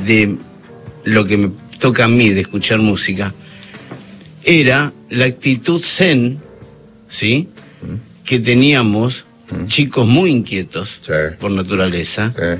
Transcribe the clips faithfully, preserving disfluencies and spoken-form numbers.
de lo que me toca a mí de escuchar música, era la actitud zen, ¿sí? Mm. Que teníamos, mm. chicos muy inquietos, sí. por naturaleza, sí.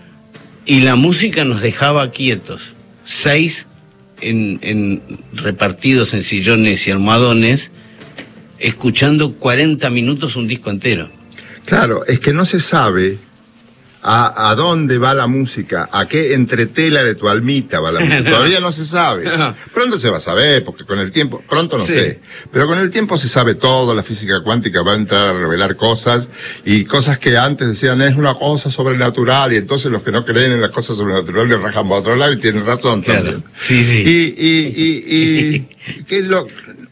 y la música nos dejaba quietos. Seis en, en repartidos en sillones y almohadones, escuchando cuarenta minutos un disco entero. Claro, es que no se sabe a, a dónde va la música, a qué entretela de tu almita va la música. No. Todavía no se sabe. No. Pronto se va a saber, porque con el tiempo, pronto no sí. sé, pero con el tiempo se sabe todo, la física cuántica va a entrar a revelar cosas, y cosas que antes decían es una cosa sobrenatural, y entonces los que no creen en las cosas sobrenaturales le rajan para otro lado y tienen razón claro. también. Sí, sí. Y, y, y, y ¿qué es lo...?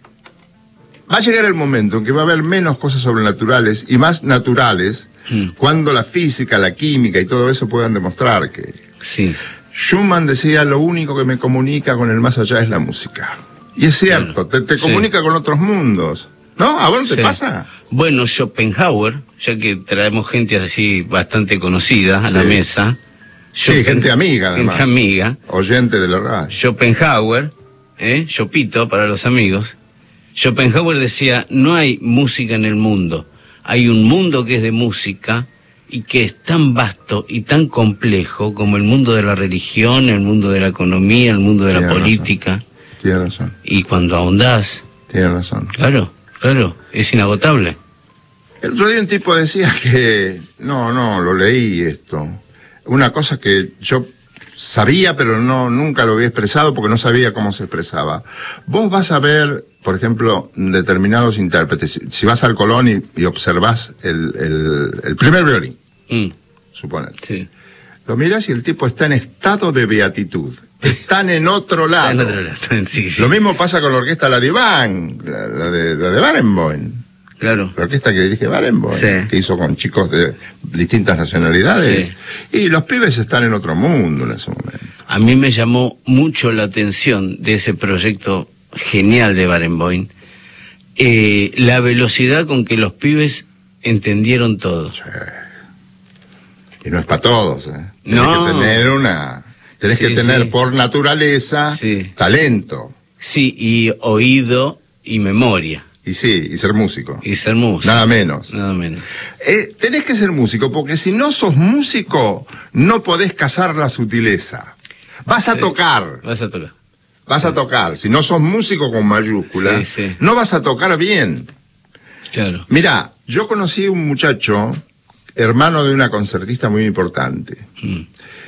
Va a llegar el momento en que va a haber menos cosas sobrenaturales y más naturales, mm. cuando la física, la química y todo eso puedan demostrar que... Sí. Schumann decía, lo único que me comunica con el más allá es la música. Y es cierto, claro. te, te comunica sí. con otros mundos. ¿No? ¿A vos no te sí. pasa? Bueno, Schopenhauer, ya que traemos gente así bastante conocida a sí. la mesa. Sí, Schopen... gente amiga además. Gente amiga. Oyente de la radio. Schopenhauer, ¿eh? Chopito para los amigos. Schopenhauer decía, no hay música en el mundo, hay un mundo que es de música y que es tan vasto y tan complejo como el mundo de la religión, el mundo de la economía, el mundo de la Tiene política. Razón. Tiene razón. Y cuando ahondás... Tiene razón. Claro, claro, es inagotable. El otro día un tipo decía que, no, no, lo leí esto, una cosa que yo... sabía, pero no nunca lo había expresado porque no sabía cómo se expresaba. Vos vas a ver, por ejemplo, determinados intérpretes. Si vas al Colón y, y observás el, el, el primer violín, mm. suponete. Sí. Lo mirás y el tipo está en estado de beatitud. Están en otro lado. En otro lado. Sí, sí. Lo mismo pasa con la orquesta La Divan, la, la de, la de Barenboim. Claro. La orquesta que dirige Barenboim, sí. que hizo con chicos de distintas nacionalidades. Sí. Y los pibes están en otro mundo en ese momento. A mí me llamó mucho la atención de ese proyecto genial de Barenboim, eh, la velocidad con que los pibes entendieron todo. Sí. Y no es para todos, ¿eh? Tenés no. que tener una... Tenés sí, que tener sí. por naturaleza sí. talento. Sí, y oído y memoria. Y sí, y ser músico. Y ser músico. Nada menos. Nada menos. Eh, tenés que ser músico, porque si no sos músico, no podés cazar la sutileza. Vas a sí. tocar. Vas a tocar. Vas sí. a tocar. Si no sos músico con mayúscula, sí, sí. no vas a tocar bien. Claro. Mirá, yo conocí un muchacho, hermano de una concertista muy importante. Mm.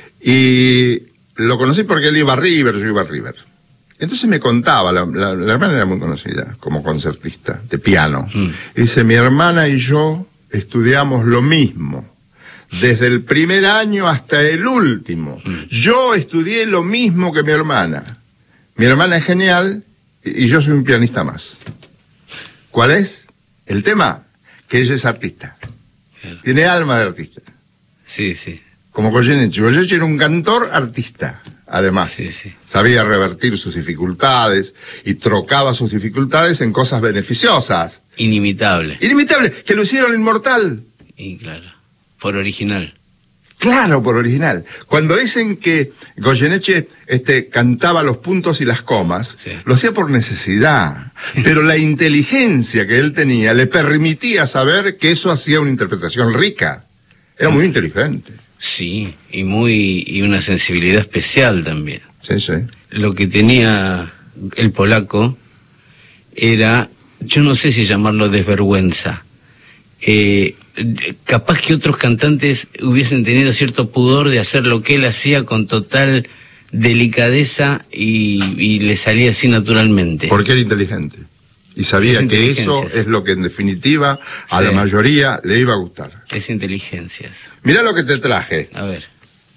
Y lo conocí porque él iba a River, yo iba a River. Entonces me contaba, la, la, la hermana era muy conocida como concertista de piano. Mm. Y dice, mi hermana y yo estudiamos lo mismo, desde el primer año hasta el último. Mm. Yo estudié lo mismo que mi hermana. Mi hermana es genial y yo soy un pianista más. ¿Cuál es el tema? Que ella es artista. Claro. Tiene alma de artista. Sí, sí. Como Goyeneche. Goyeneche era un cantor artista. Además, sí, sí. sabía revertir sus dificultades y trocaba sus dificultades en cosas beneficiosas. Inimitable. Inimitable, que lo hicieron inmortal. Y claro, por original. Claro, por original. Cuando dicen que Goyeneche este, cantaba los puntos y las comas, sí. lo hacía por necesidad. Pero la inteligencia que él tenía le permitía saber que eso hacía una interpretación rica. Era muy inteligente. Sí, y muy y una sensibilidad especial también. Sí, sí. Lo que tenía el polaco era, yo no sé si llamarlo desvergüenza. Eh, capaz que otros cantantes hubiesen tenido cierto pudor de hacer lo que él hacía con total delicadeza y, y le salía así naturalmente. Porque era inteligente. Y sabía que eso es lo que en definitiva a sí. la mayoría le iba a gustar. Es inteligencias. Mirá lo que te traje. A ver.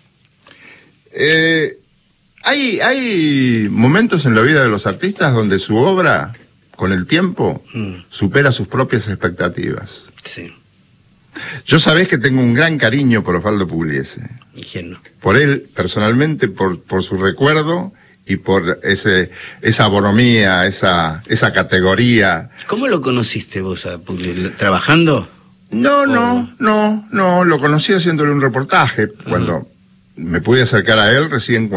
Eh, hay, hay momentos en la vida de los artistas donde su obra, con el tiempo, mm. supera sus propias expectativas. Sí. Yo sabés que tengo un gran cariño por Osvaldo Pugliese. ¿Y quién no? Por él, personalmente, por, por su recuerdo... y por ese esa bonomía, esa esa categoría. ¿Cómo lo conociste vos a Pugliese? ¿Trabajando? No, no, ¿O... no, no, lo conocí haciéndole un reportaje, uh-huh. cuando me pude acercar a él recién cuando